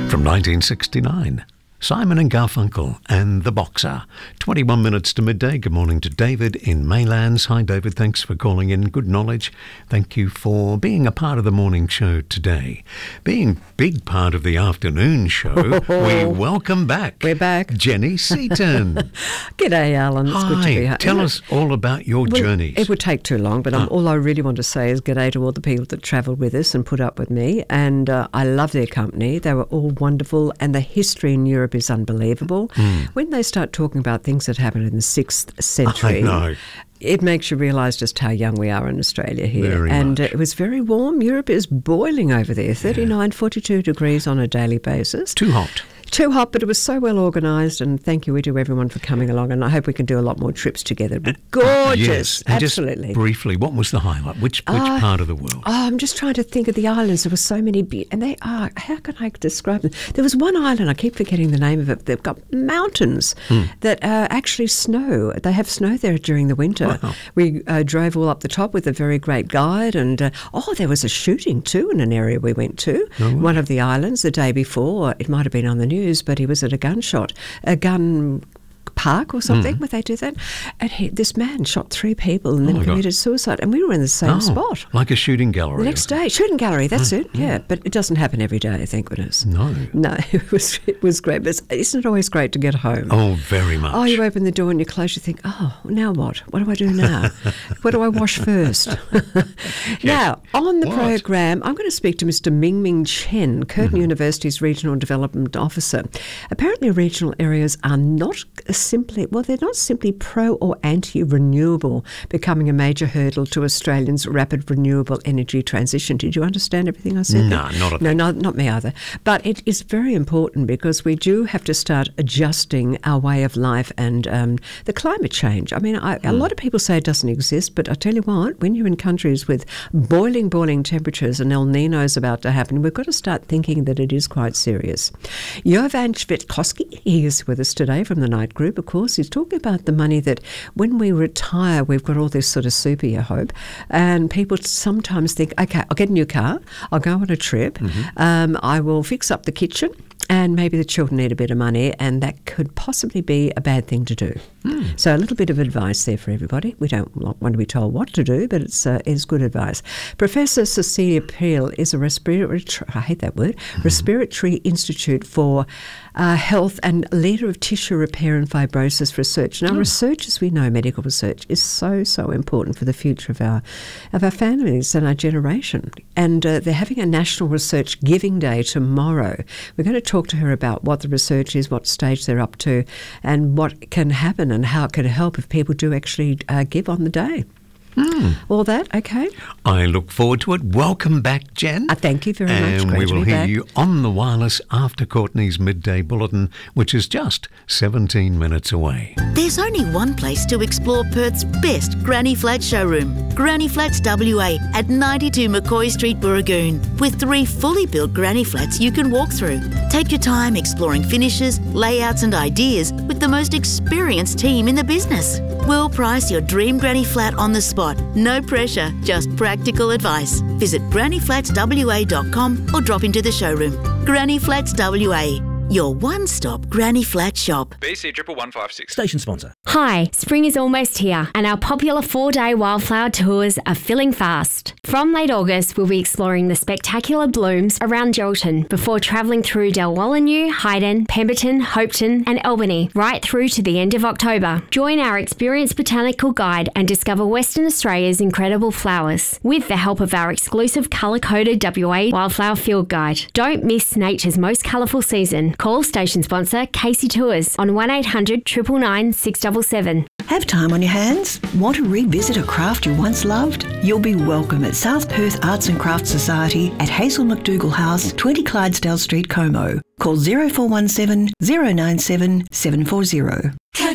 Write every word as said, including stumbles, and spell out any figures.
From nineteen sixty-nine, Simon and Garfunkel and The Boxer. twenty-one minutes to midday. Good morning to David in Maylands. Hi, David. Thanks for calling in. Good knowledge. Thank you for being a part of the morning show today. Being a big part of the afternoon show, we welcome back. We're back. Jenny Seaton. G'day, Alan. It's Hi. good to be here. Tell us all about your well, journeys. It would take too long, but um, Ah. all I really want to say is g'day to all the people that travelled with us and put up with me. And uh, I love their company. They were all wonderful, and the history in Europe is unbelievable. Mm. When they start talking about things that happened in the sixth century, I know. It makes you realise just how young we are in Australia here. Very and much. Uh, it was very warm. Europe is boiling over there, thirty-nine, forty-two degrees on a daily basis. Too hot. Too hot, but it was so well organised, and thank you to everyone for coming along, and I hope we can do a lot more trips together. It was gorgeous, Yes. And absolutely. Just briefly, what was the highlight? Which which Uh, part of the world? Oh, I'm just trying to think of the islands. There were so many, be- and they are, how can I describe them? There was one island, I keep forgetting the name of it, they've got mountains Hmm. that uh, actually snow. They have snow there during the winter. Wow. We uh, drove all up the top with a very great guide, and uh, oh, there was a shooting too in an area we went to, Oh, wow. one of the islands the day before. It might have been on the news, but he was at a gunshot, a gun park or something, Mm. where they do that. And he, this man shot three people and Oh then my God. committed suicide. And we were in the same Oh, spot. like a shooting gallery. The next day, shooting gallery, that's Mm, it, yeah. But it doesn't happen every day, thank goodness. No. No, it was it was great. But isn't it always great to get home? Oh, very much. Oh, you open the door and you close, you think, oh, now what? What do I do now? What do I wash first? Now, on the What? program, I'm going to speak to Mister Ming Ming Chen, Curtin Mm-hmm. University's Regional Development Officer. Apparently, regional areas are not simply, well, they're not simply pro or anti-renewable, becoming a major hurdle to Australians' rapid renewable energy transition. Did you understand everything I said? No, not a No, thing. not, not me either. But it is very important because we do have to start adjusting our way of life and um, the climate change. I mean, I, a lot of people say it doesn't exist, but I tell you what, when you're in countries with boiling, boiling temperatures and El Nino is about to happen, we've got to start thinking that it is quite serious. Jovan Svetkoski, he is with us today from the Night Group, of course. He's talking about the money that when we retire, we've got all this sort of super, you hope, and people sometimes think, okay, I'll get a new car, I'll go on a trip, Mm-hmm. um, I will fix up the kitchen, and maybe the children need a bit of money, and that could possibly be a bad thing to do. Mm. So a little bit of advice there for everybody. We don't want to be told what to do, but it's uh, it's good advice. Professor Cecilia Peel is a respiratory, I hate that word, mm-hmm. Respiratory Institute for uh, Health and leader of tissue repair and fibrosis research. Now, oh. research, as we know, medical research is so, so important for the future of our, of our families and our generation. And uh, they're having a National Research Giving Day tomorrow. We're going to talk to her about what the research is, what stage they're up to, and what can happen and how it can help if people do actually uh, give on the day. Mm. All that, okay? I look forward to it. Welcome back, Jen. Uh, thank you very and much. And Great we to will be hear back. you on the wireless after Courtney's midday bulletin, which is just seventeen minutes away. There's only one place to explore Perth's best Granny Flat showroom, Granny Flats W A at ninety-two McCoy Street, Burragoon, with three fully built Granny Flats you can walk through. Take your time exploring finishes, layouts and ideas with the most experienced team in the business. We'll price your dream Granny Flat on the spot. No pressure, just practical advice. Visit granny flats w a dot com or drop into the showroom. Granny Flats W A, your one-stop Granny Flat shop. B C triple one five six. Station sponsor. Hi, spring is almost here and our popular four-day wildflower tours are filling fast. From late August, we'll be exploring the spectacular blooms around Geraldton before travelling through Dalwallinu, Hayden, Pemberton, Hopeton and Albany right through to the end of October. Join our experienced botanical guide and discover Western Australia's incredible flowers with the help of our exclusive colour-coded W A Wildflower Field Guide. Don't miss nature's most colourful season. Call station sponsor Casey Tours on one eight hundred nine nine nine six seven seven. Have time on your hands? Want to revisit a craft you once loved? You'll be welcome at South Perth Arts and Crafts Society at Hazel McDougall House, twenty Clydesdale Street, Como. Call zero four one seven, zero nine seven, seven four zero.